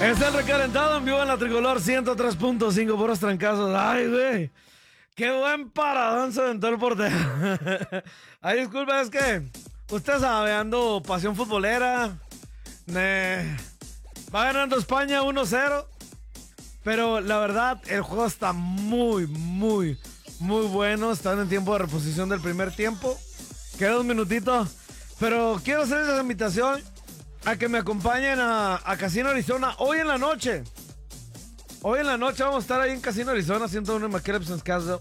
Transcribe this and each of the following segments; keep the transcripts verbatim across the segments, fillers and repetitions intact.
Es el recalentado en vivo en la Tricolor ciento tres punto cinco, puros trancazos. Ay, güey. Qué buen paradón se aventó el portero. Ay, disculpa, es que usted sabe, ando pasión futbolera. Ne... Va ganando España uno cero. Pero la verdad, el juego está muy, muy, muy bueno. Están en tiempo de reposición del primer tiempo. Queda un minutito. Pero quiero hacerles la invitación a que me acompañen a, a Casino Arizona hoy en la noche. Hoy en la noche vamos a estar ahí en Casino Arizona, ciento uno en McKellips Castle.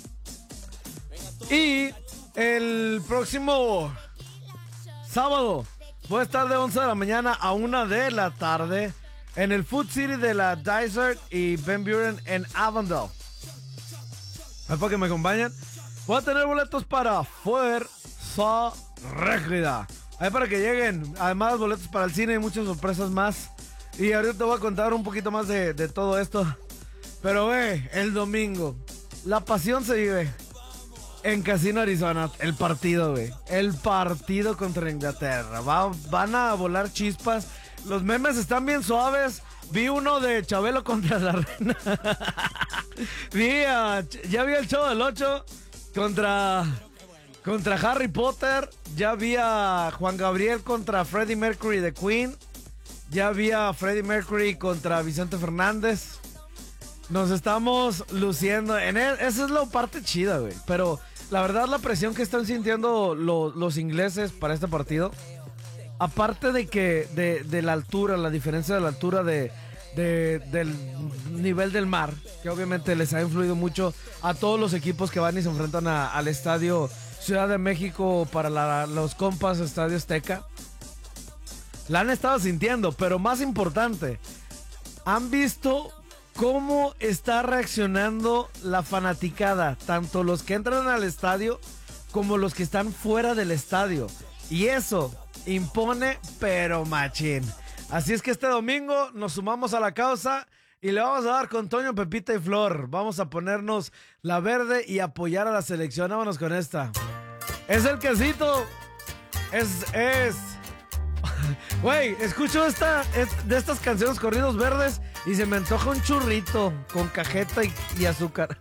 Y el próximo sábado voy a estar de once de la mañana a una de la tarde en el Food City de la Dysart y Ben Buren en Avondale. ¿Es para que me acompañen? Voy a tener boletos para Fuerza Régida. Ahí para que lleguen. Además, boletos para el cine y muchas sorpresas más. Y ahorita te voy a contar un poquito más de, de todo esto. Pero ve, el domingo, la pasión se vive en Casino Arizona. El partido, ve. El partido contra Inglaterra. Va, van a volar chispas. Los memes están bien suaves. Vi uno de Chabelo contra la Reina. vi a, ya vi el Chavo del ocho contra... Contra Harry Potter. Ya vi a Juan Gabriel contra Freddie Mercury de Queen. Ya vi a Freddie Mercury contra Vicente Fernández. Nos estamos luciendo. En él, esa es la parte chida, güey. Pero la verdad, la presión que están sintiendo lo, los ingleses para este partido. Aparte de que de, de la altura, la diferencia de la altura de, de, del nivel del mar, que obviamente les ha influido mucho a todos los equipos que van y se enfrentan a, al estadio Ciudad de México para la, los compas Estadio Azteca. La han estado sintiendo, pero más importante, han visto cómo está reaccionando la fanaticada, tanto los que entran al estadio como los que están fuera del estadio. Y eso impone, pero machín. Así es que este domingo nos sumamos a la causa y le vamos a dar con Toño, Pepita y Flor. Vamos a ponernos la verde y apoyar a la selección. Vámonos con esta. Es el quesito. Es, es. Güey, escucho esta, es, de estas canciones corridos verdes y se me antoja un churrito con cajeta y, y azúcar.